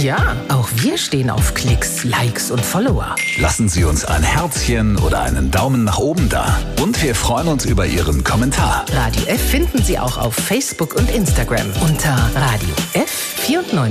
Ja, auch wir stehen auf Klicks, Likes und Follower. Lassen Sie uns ein Herzchen oder einen Daumen nach oben da. Und wir freuen uns über Ihren Kommentar. Radio F finden Sie auch auf Facebook und Instagram unter Radio F 94.